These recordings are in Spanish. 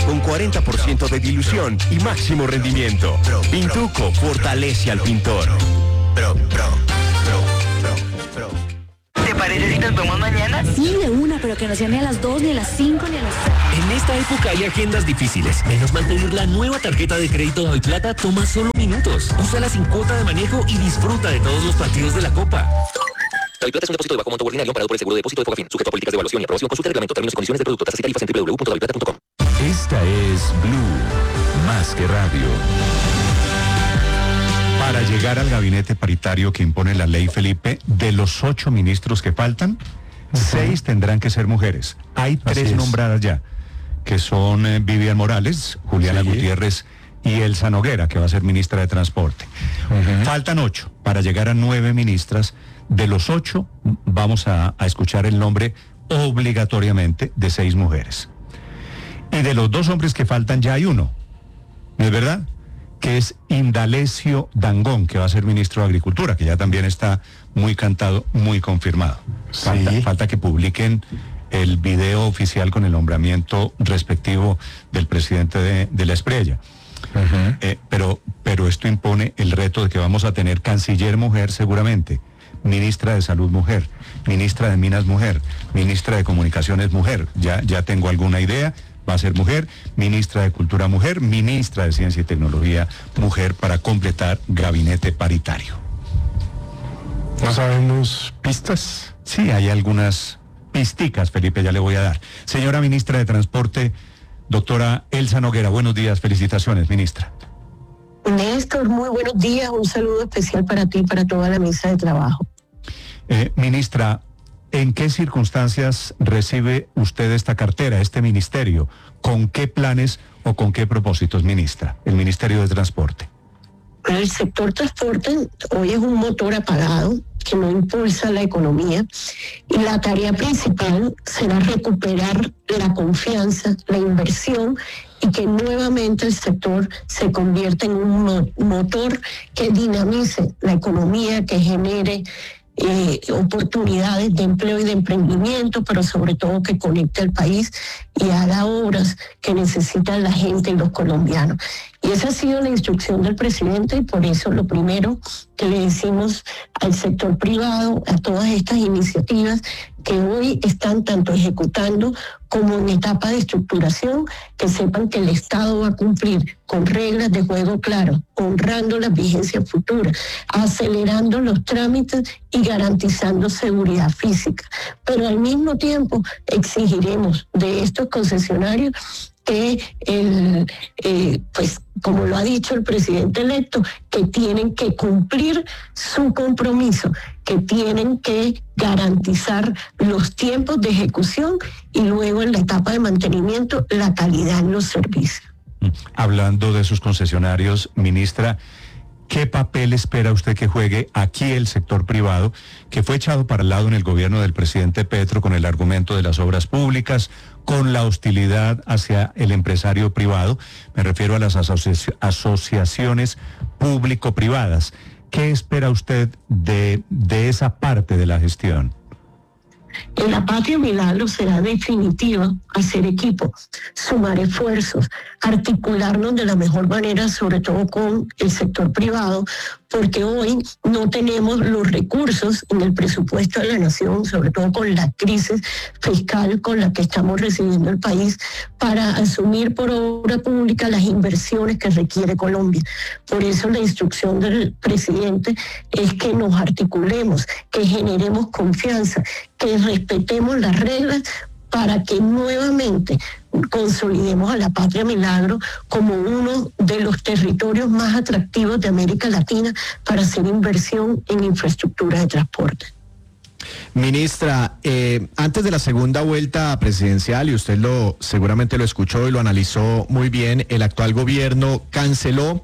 con 40% de dilución y máximo rendimiento. Pintuco fortalece al pintor. ¿Te parece si nos vemos mañana? Sí, de una, pero que no sea ni a las 2, ni a las 5, ni a las 6. En esta época hay agendas difíciles. Menos mal pedir la nueva tarjeta de crédito Daviplata toma solo minutos. Úsala sin cuota de manejo y disfruta de todos los partidos de la Copa. Daviplata es un depósito de bajo monto ordinario amparado por el seguro de depósito de Fogafín, sujeto a políticas de evaluación y aprobación. Consulta el reglamento, términos y condiciones del producto, tasas y tarifas en www.daviplata.com. Esta es Blue, más que radio. Para llegar al gabinete paritario que impone la ley, Felipe, de los 8 ministros que faltan, 6 tendrán que ser mujeres. Hay 3 nombradas ya, que son Vivian Morales, Juliana Gutiérrez y Elsa Noguera, que va a ser ministra de Transporte. Faltan 8 para llegar a 9 ministras. De los 8 vamos a escuchar el nombre obligatoriamente de 6 mujeres. Y de los 2 hombres que faltan ya hay uno, ¿no es verdad? Que es Indalecio Dangond, que va a ser ministro de Agricultura, que ya también está muy cantado, muy confirmado. Falta que publiquen el video oficial con el nombramiento respectivo del presidente de la Espriella. Pero esto impone el reto de que vamos a tener canciller mujer seguramente, ministra de Salud mujer, ministra de Minas mujer, ministra de Comunicaciones mujer. Ya tengo alguna idea. Va a ser mujer, ministra de Cultura mujer, ministra de Ciencia y Tecnología mujer, para completar gabinete paritario. ¿No sabemos pistas? Sí, hay algunas pisticas, Felipe, ya le voy a dar. Señora ministra de Transporte, doctora Elsa Noguera, buenos días, felicitaciones, ministra. Néstor, muy buenos días, un saludo especial para ti y para toda la mesa de trabajo. Ministra, ¿en qué circunstancias recibe usted esta cartera, este ministerio? ¿Con qué planes o con qué propósitos, ministra, el Ministerio de Transporte? El sector transporte hoy es un motor apagado que no impulsa la economía, y la tarea principal será recuperar la confianza, la inversión, y que nuevamente el sector se convierta en un motor que dinamice la economía, que genere oportunidades de empleo y de emprendimiento, pero sobre todo que conecte al país y haga obras que necesitan la gente y los colombianos. Y esa ha sido la instrucción del presidente, y por eso lo primero que le decimos al sector privado, a todas estas iniciativas que hoy están tanto ejecutando como en etapa de estructuración, que sepan que el Estado va a cumplir con reglas de juego claras, honrando las vigencias futuras, acelerando los trámites y garantizando seguridad física. Pero al mismo tiempo exigiremos de estos concesionarios que, pues como lo ha dicho el presidente electo, que tienen que cumplir su compromiso, que tienen que garantizar los tiempos de ejecución y luego en la etapa de mantenimiento la calidad en los servicios. Hablando de sus concesionarios, ministra, ¿qué papel espera usted que juegue aquí el sector privado, que fue echado para el lado en el gobierno del presidente Petro con el argumento de las obras públicas, con la hostilidad hacia el empresario privado? Me refiero a las asociaciones público-privadas. ¿Qué espera usted de esa parte de la gestión? En la Patria Milagro será definitiva hacer equipo, sumar esfuerzos, articularnos de la mejor manera, sobre todo con el sector privado, porque hoy no tenemos los recursos en el presupuesto de la nación, sobre todo con la crisis fiscal con la que estamos recibiendo el país, para asumir por obra pública las inversiones que requiere Colombia. Por eso la instrucción del presidente es que nos articulemos, que generemos confianza, que respetemos las reglas para que nuevamente consolidemos a la Patria Milagro como uno de los territorios más atractivos de América Latina para hacer inversión en infraestructura de transporte. Ministra, antes de la segunda vuelta presidencial, y usted seguramente lo escuchó y lo analizó muy bien, el actual gobierno canceló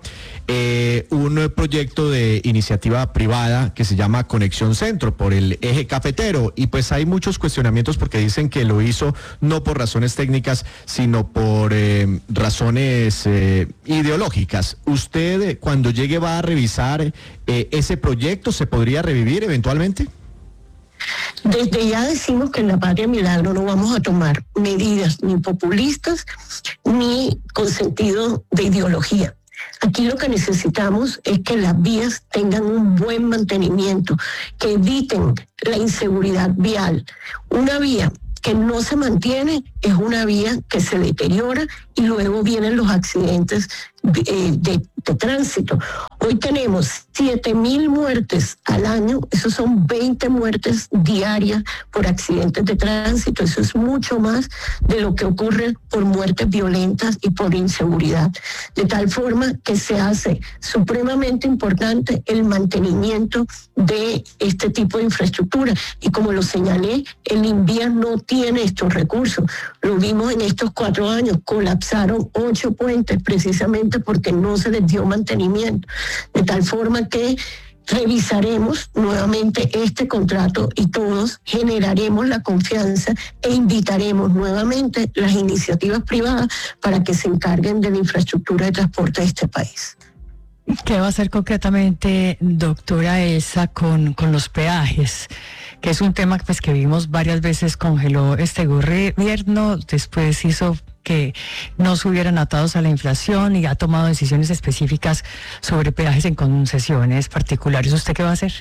un proyecto de iniciativa privada que se llama Conexión Centro por el eje cafetero, y pues hay muchos cuestionamientos porque dicen que lo hizo no por razones técnicas, sino por razones ideológicas. ¿Usted cuando llegue va a revisar ese proyecto? ¿Se podría revivir eventualmente? Desde ya decimos que en la Patria Milagro no vamos a tomar medidas ni populistas ni con sentido de ideología. Aquí lo que necesitamos es que las vías tengan un buen mantenimiento, que eviten la inseguridad vial. Una vía que no se mantiene es una vía que se deteriora y luego vienen los accidentes de tránsito. Hoy tenemos 7,000 muertes al año, esos son 20 muertes diarias por accidentes de tránsito, eso es mucho más de lo que ocurre por muertes violentas y por inseguridad. De tal forma que se hace supremamente importante el mantenimiento de este tipo de infraestructura. Y como lo señalé, el INVIA no tiene estos recursos. Lo vimos en estos 4 años, colapsaron 8 puentes precisamente porque no se les dio mantenimiento. De tal forma que revisaremos nuevamente este contrato y todos generaremos la confianza e invitaremos nuevamente las iniciativas privadas para que se encarguen de la infraestructura de transporte de este país. ¿Qué va a hacer concretamente, doctora Elsa, con los peajes? Que es un tema pues, que vimos varias veces, congeló este gobierno, después hizo que no subieran atados a la inflación y ha tomado decisiones específicas sobre peajes en concesiones particulares. ¿Usted qué va a hacer?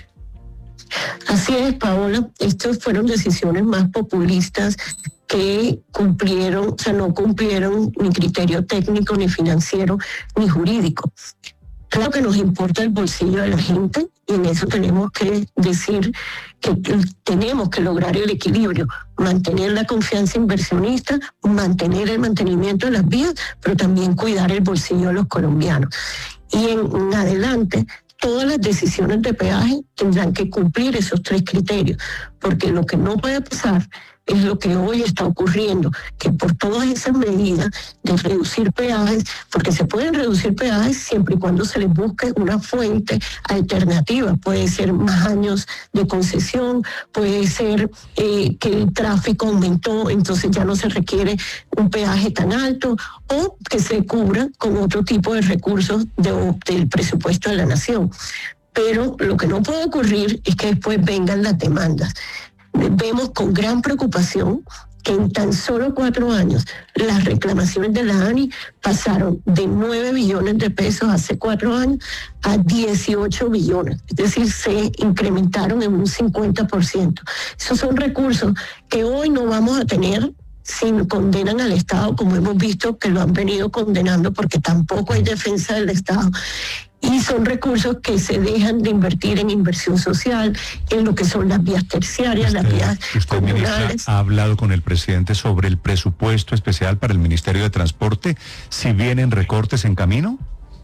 Así es, Paola. Estas fueron decisiones más populistas que no cumplieron ni criterio técnico, ni financiero, ni jurídico. Claro que nos importa el bolsillo de la gente y en eso tenemos que decir que tenemos que lograr el equilibrio, mantener la confianza inversionista, mantener el mantenimiento de las vías, pero también cuidar el bolsillo de los colombianos. Y en adelante, todas las decisiones de peaje tendrán que cumplir esos 3 criterios, porque lo que no puede pasar es lo que hoy está ocurriendo, que por todas esas medidas de reducir peajes, porque se pueden reducir peajes siempre y cuando se les busque una fuente alternativa. Puede ser más años de concesión, puede ser que el tráfico aumentó, entonces ya no se requiere un peaje tan alto, o que se cubra con otro tipo de recursos del presupuesto de la nación. Pero lo que no puede ocurrir es que después vengan las demandas. Vemos con gran preocupación que en tan solo 4 años las reclamaciones de la ANI pasaron de 9 billones de pesos hace 4 años a 18 billones, es decir, se incrementaron en un 50%. Esos son recursos que hoy no vamos a tener si condenan al Estado, como hemos visto que lo han venido condenando, porque tampoco hay defensa del Estado. Y son recursos que se dejan de invertir en inversión social, en lo que son las vías terciarias, las vías comunales. Ministra, ¿ha hablado con el presidente sobre el presupuesto especial para el Ministerio de Transporte? ¿Si vienen recortes en camino?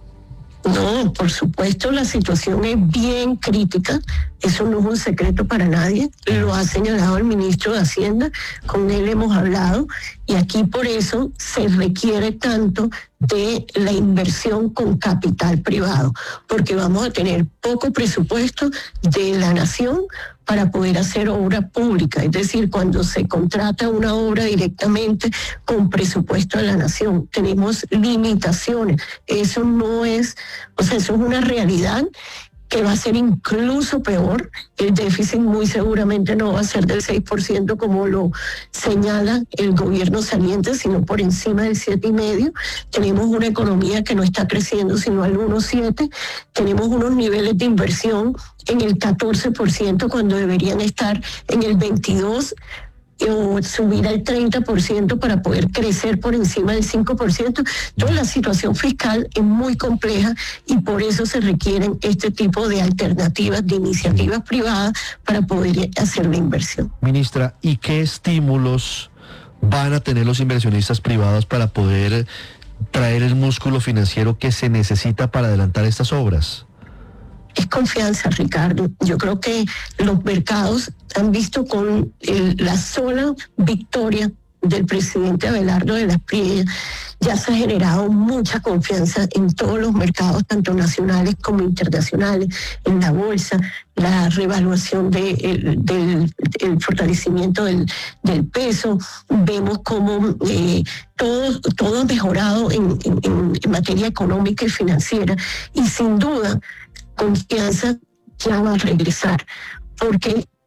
No, por supuesto, la situación es bien crítica, eso no es un secreto para nadie, lo ha señalado el ministro de Hacienda, con él hemos hablado, y aquí por eso se requiere tanto de la inversión con capital privado, porque vamos a tener poco presupuesto de la nación para poder hacer obra pública, es decir, cuando se contrata una obra directamente con presupuesto de la nación, tenemos limitaciones, eso no es, eso es una realidad que va a ser incluso peor. El déficit muy seguramente no va a ser del 6% como lo señala el gobierno saliente, sino por encima del 7,5%. Tenemos una economía que no está creciendo sino al 1,7%. Tenemos unos niveles de inversión en el 14% cuando deberían estar en el 22%. O subir al 30% para poder crecer por encima del 5%. Toda la situación fiscal es muy compleja y por eso se requieren este tipo de alternativas, de iniciativas privadas para poder hacer la inversión. Ministra, ¿y qué estímulos van a tener los inversionistas privados para poder traer el músculo financiero que se necesita para adelantar estas obras? Es confianza, Ricardo. Yo creo que los mercados han visto con la sola victoria del presidente Abelardo de las Priellas, ya se ha generado mucha confianza en todos los mercados, tanto nacionales como internacionales, en la bolsa, la revaluación del fortalecimiento del peso. Vemos cómo todo ha mejorado en materia económica y financiera, y sin duda confianza ya va a regresar, porque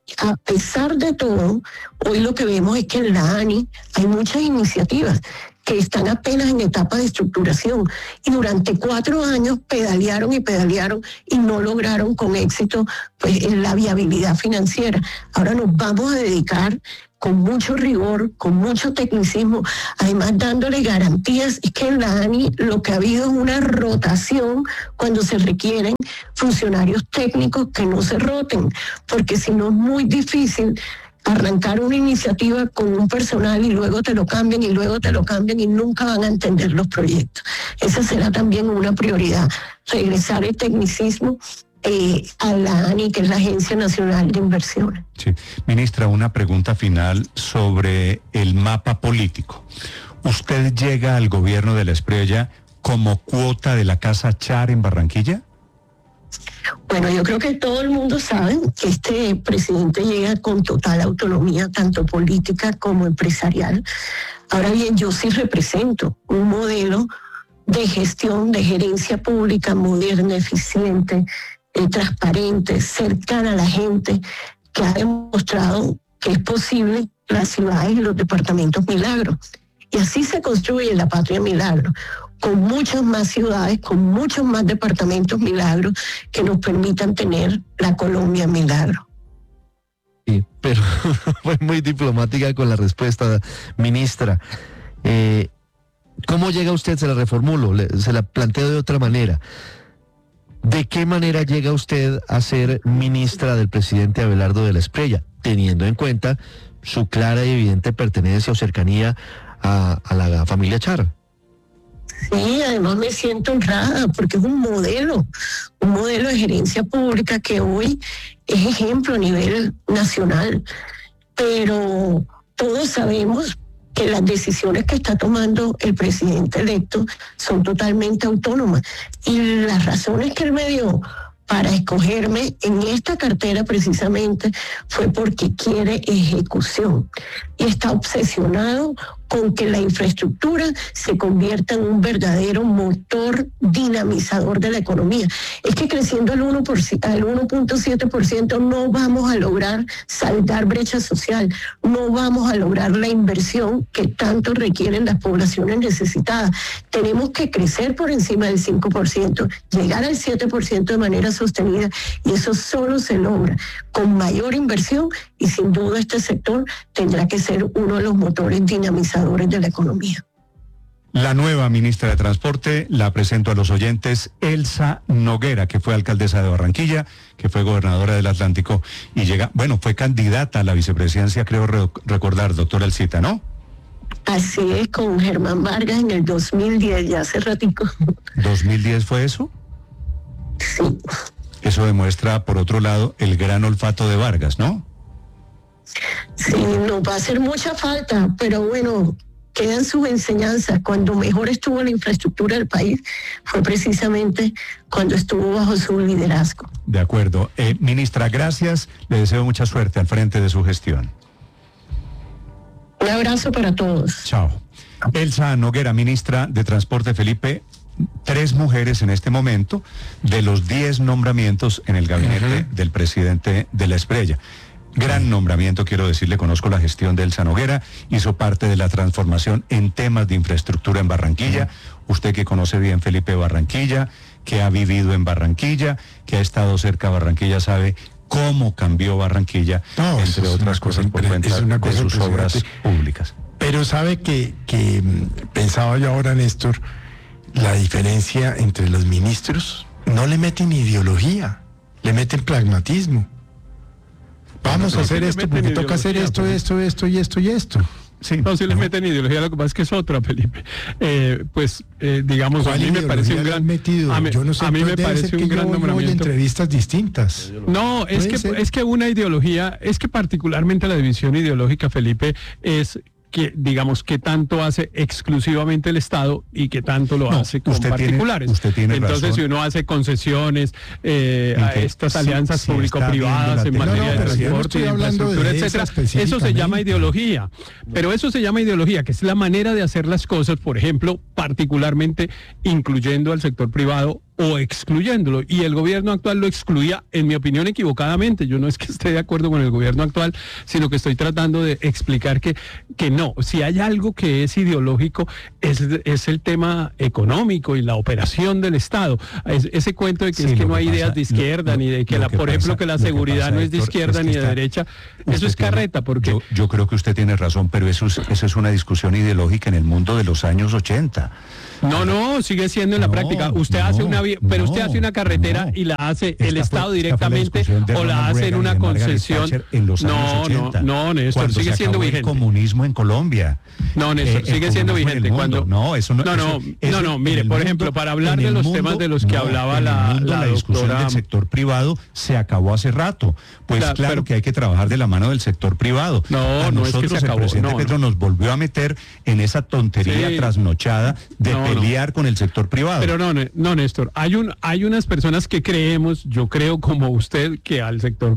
a pesar de todo, hoy lo que vemos es que en la ANI hay muchas iniciativas que están apenas en etapa de estructuración y durante 4 años pedalearon y no lograron con éxito pues la viabilidad financiera. Ahora nos vamos a dedicar con mucho rigor, con mucho tecnicismo, además dándole garantías. Es que en la ANI lo que ha habido es una rotación cuando se requieren funcionarios técnicos que no se roten, porque si no es muy difícil arrancar una iniciativa con un personal y luego te lo cambian y nunca van a entender los proyectos. Esa será también una prioridad, regresar el tecnicismo a la ANI, que es la Agencia Nacional de Inversiones. Sí. Ministra, una pregunta final sobre el mapa político. ¿Usted llega al gobierno de la Espriella como cuota de la Casa Char en Barranquilla? Bueno, yo creo que todo el mundo sabe que este presidente llega con total autonomía, tanto política como empresarial. Ahora bien, yo sí represento un modelo de gestión, de gerencia pública moderna, eficiente, transparente, cercana a la gente, que ha demostrado que es posible las ciudades y los departamentos milagros. Y así se construye la patria milagro, con muchas más ciudades, con muchos más departamentos milagros que nos permitan tener la Colombia milagro. Sí, pero fue muy diplomática con la respuesta, ministra. ¿Cómo llega usted? Se la reformulo, se la planteo de otra manera. ¿De qué manera llega usted a ser ministra del presidente Abelardo de la Espriella, teniendo en cuenta su clara y evidente pertenencia o cercanía a la familia Char? Sí, además me siento honrada porque es un modelo de gerencia pública que hoy es ejemplo a nivel nacional. Pero todos sabemos que las decisiones que está tomando el presidente electo son totalmente autónomas. Y las razones que él me dio para escogerme en esta cartera precisamente fue porque quiere ejecución y está obsesionado con que la infraestructura se convierta en un verdadero motor dinamizador de la economía. Es que creciendo al 1.7% no vamos a lograr saldar brecha social, no vamos a lograr la inversión que tanto requieren las poblaciones necesitadas. Tenemos que crecer por encima del 5%, llegar al 7% de manera sostenida, y eso solo se logra con mayor inversión, y sin duda este sector tendrá que ser uno de los motores dinamizadores de la economía. La nueva ministra de Transporte la presento a los oyentes, Elsa Noguera, que fue alcaldesa de Barranquilla, que fue gobernadora del Atlántico y fue candidata a la vicepresidencia, creo recordar, doctora Elcita, ¿no? Así es, con Germán Vargas en el 2010, ya hace ratico. ¿2010 fue eso? Sí. Eso demuestra, por otro lado, el gran olfato de Vargas, ¿no? Sí, nos va a hacer mucha falta, pero bueno, quedan sus enseñanzas. Cuando mejor estuvo la infraestructura del país fue precisamente cuando estuvo bajo su liderazgo. De acuerdo. Ministra, gracias. Le deseo mucha suerte al frente de su gestión. Un abrazo para todos. Chao. Elsa Noguera, ministra de Transporte. Felipe, 3 mujeres en este momento de los 10 nombramientos en el gabinete del presidente de la Espriella. Gran nombramiento, quiero decirle, conozco la gestión de Elsa Noguera, hizo parte de la transformación en temas de infraestructura en Barranquilla. Usted que conoce bien, Felipe, Barranquilla, que ha vivido en Barranquilla, que ha estado cerca de Barranquilla, sabe cómo cambió Barranquilla, entre otras cosas, por cuenta de sus obras públicas. Pero sabe que pensaba yo ahora, Néstor, la diferencia entre los ministros, no le meten ideología, le meten pragmatismo. Vamos a hacer esto porque toca hacer esto y esto. Sí, no, si les meten ideología, lo que pasa es que es otra, Felipe. Digamos, a mí me parece un gran metido. Yo no sé, a mí me parece un gran nombramiento. Entrevistas distintas. No, es que una ideología, es que particularmente la división ideológica, Felipe, es que, digamos, que tanto hace exclusivamente el Estado y que tanto lo hace con particulares. Entonces, razón. Si uno hace concesiones a estas alianzas público-privadas en materia de transporte, de infraestructura, etcétera, eso se llama ideología. Pero eso se llama ideología, que es la manera de hacer las cosas, por ejemplo, particularmente incluyendo al sector privado o excluyéndolo. Y el gobierno actual lo excluía, en mi opinión, equivocadamente. Yo no es que esté de acuerdo con el gobierno actual, sino que estoy tratando de explicar que no. Si hay algo que es ideológico, es el tema económico y la operación del Estado. Ese cuento de que es que no hay ideas de izquierda, ni de que, por ejemplo, que la seguridad no es de izquierda ni de derecha, eso es carreta, porque... Yo creo que usted tiene razón, pero eso es una discusión ideológica en el mundo de los años 80. No, sigue siendo en la práctica. Usted hace usted hace una carretera y la hace el Estado directamente o la hace en una concesión. En los años 80, Néstor, sigue siendo vigente. El comunismo en Colombia. No, Néstor, sigue siendo vigente. Mire, por ejemplo, para hablar de los temas de los que hablaba la discusión doctora... del sector privado se acabó hace rato. Pues claro que hay que trabajar de la mano del sector privado. No es que se acabó. El presidente Petro nos volvió a meter en esa tontería trasnochada de pelear con el sector privado. Pero no, Néstor, hay unas personas que creemos, yo creo como usted, que al sector